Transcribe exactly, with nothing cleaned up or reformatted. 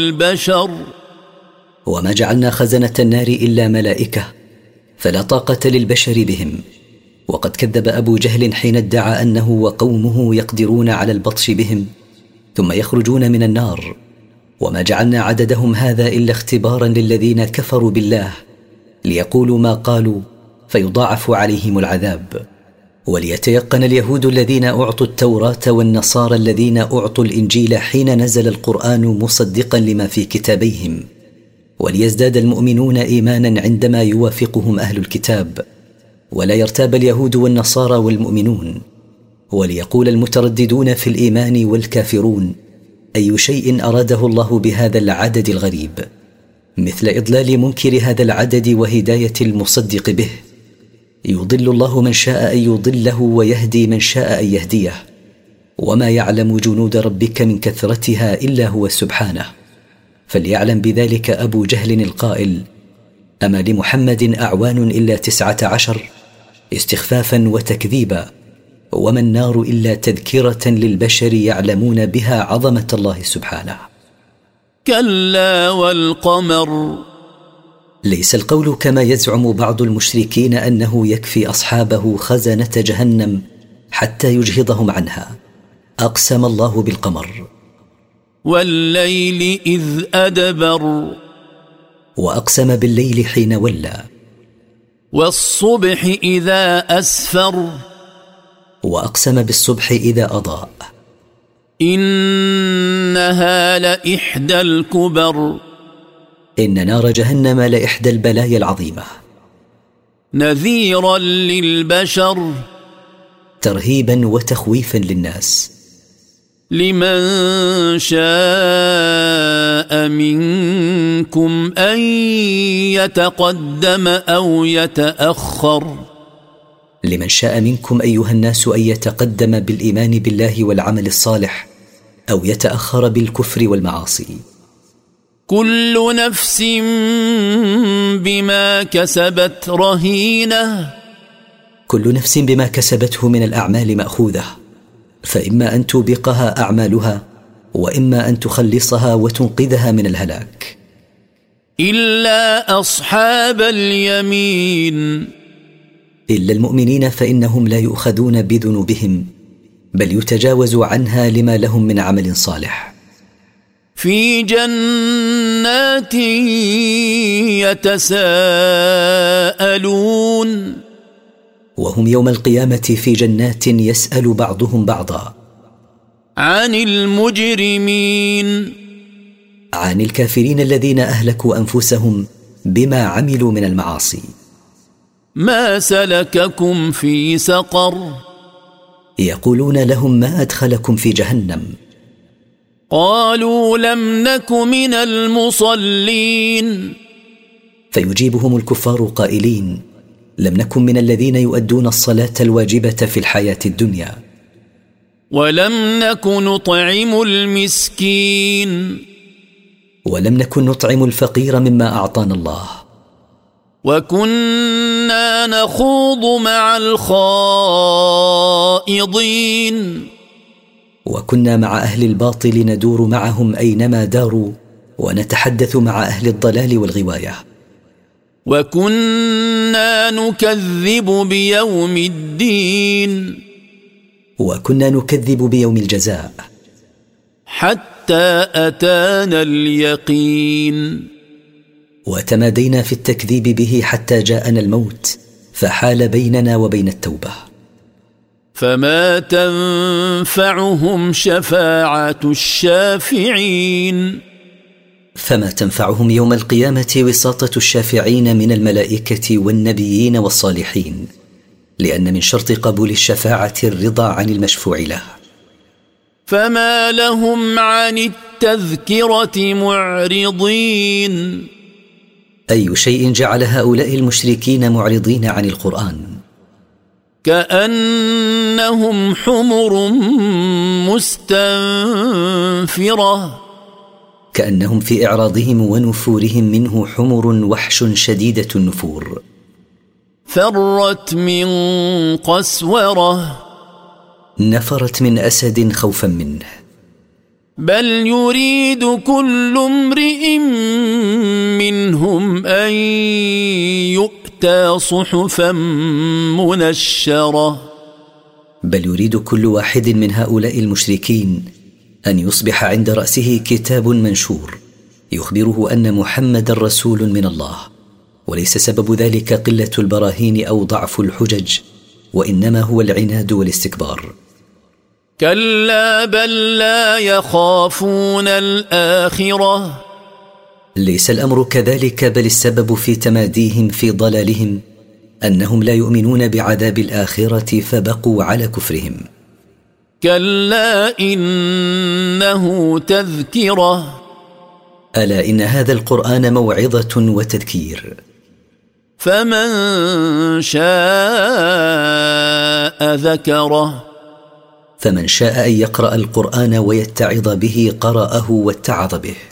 البشر وما جعلنا خزنة النار إلا ملائكة فلا طاقة للبشر بهم. وقد كذب أبو جهل حين ادعى أنه وقومه يقدرون على البطش بهم ثم يخرجون من النار. وما جعلنا عددهم هذا إلا اختبارا للذين كفروا بالله ليقولوا ما قالوا فيضاعف عليهم العذاب، وليتيقن اليهود الذين أعطوا التوراة والنصارى الذين أعطوا الإنجيل حين نزل القرآن مصدقا لما في كتابيهم، وليزداد المؤمنون إيمانا عندما يوافقهم أهل الكتاب، ولا يرتاب اليهود والنصارى والمؤمنون، وليقول المترددون في الإيمان والكافرون أي شيء أراده الله بهذا العدد الغريب، مثل إضلال منكر هذا العدد وهداية المصدق به. يضل الله من شاء أن يضله ويهدي من شاء أن يهديه، وما يعلم جنود ربك من كثرتها إلا هو سبحانه. فليعلم بذلك أبو جهل القائل: أما لمحمد أعوان إلا تسعة عشر، استخفافا وتكذيبا، وما النار إلا تذكرة للبشر يعلمون بها عظمة الله سبحانه. كلا والقمر. ليس القول كما يزعم بعض المشركين أنه يكفي أصحابه خزنة جهنم حتى يجهضهم عنها. أقسم الله بالقمر. والليل إذ أدبر. وأقسم بالليل حين ولى. والصبح إذا أسفر. وأقسم بالصبح إذا أضاء. إنها لإحدى الكبر. إن نار جهنم لإحدى البلايا العظيمة. نذيرا للبشر. ترهيبا وتخويفا للناس. لمن شاء منكم أن يتقدم أو يتأخر. لمن شاء منكم أيها الناس أن يتقدم بالإيمان بالله والعمل الصالح أو يتأخر بالكفر والمعاصي. كل نفس بما كسبت رهينة. كل نفس بما كسبته من الأعمال مأخوذة، فإما أن توبقها أعمالها وإما أن تخلصها وتنقذها من الهلاك. إلا أصحاب اليمين. إلا المؤمنين فإنهم لا يؤخذون بذنوبهم بل يتجاوز عنها لما لهم من عمل صالح. في جنات يتساءلون. وهم يوم القيامة في جنات يسأل بعضهم بعضا. عن المجرمين. عن الكافرين الذين أهلكوا أنفسهم بما عملوا من المعاصي. ما سلككم في سقر. يقولون لهم: ما أدخلكم في جهنم؟ قالوا: لم نك من المصلين. فيجيبهم الكفار قائلين: لم نكن من الذين يؤدون الصلاة الواجبة في الحياة الدنيا. ولم نك نطعم المسكين. ولم نكن نطعم الفقير مما أعطانا الله. وكنا نخوض مع الخائضين. وكنا مع أهل الباطل ندور معهم أينما داروا ونتحدث مع أهل الضلال والغواية. وكنا نكذب بيوم الدين. وكنا نكذب بيوم الجزاء. حتى أتانا اليقين. وتمادينا في التكذيب به حتى جاءنا الموت فحال بيننا وبين التوبة. فما تنفعهم شفاعة الشافعين. فما تنفعهم يوم القيامة وساطة الشافعين من الملائكة والنبيين والصالحين، لأن من شرط قبول الشفاعة الرضا عن المشفوع له. فما لهم عن التذكرة معرضين. أي شيء جعل هؤلاء المشركين معرضين عن القرآن؟ كأنهم حمر مستنفرة. كأنهم في إعراضهم ونفورهم منه حمر وحش شديدة النفور. فرت من قسورة. نفرت من أسد خوفا منه. بل يريد كل امرئ منهم أن يؤتى صحفا منشرة. بل يريد كل واحد من هؤلاء المشركين أن يصبح عند رأسه كتاب منشور يخبره أن محمد رسول من الله، وليس سبب ذلك قلة البراهين أو ضعف الحجج، وإنما هو العناد والاستكبار. كلا بل لا يخافون الآخرة. ليس الأمر كذلك، بل السبب في تماديهم في ضلالهم أنهم لا يؤمنون بعذاب الآخرة فبقوا على كفرهم. كلا إنه تذكرة. ألا إن هذا القرآن موعظة وتذكير. فمن شاء ذكره. فمن شاء أن يقرأ القرآن ويتعظ به قرأه واتعظ به.